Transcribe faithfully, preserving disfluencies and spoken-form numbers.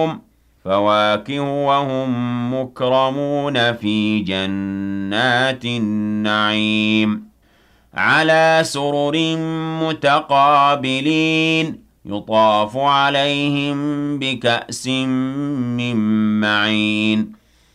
فواكه وهم مكرمون في جنات النعيم على سرر متقابلين يطاف عليهم بكأس من معين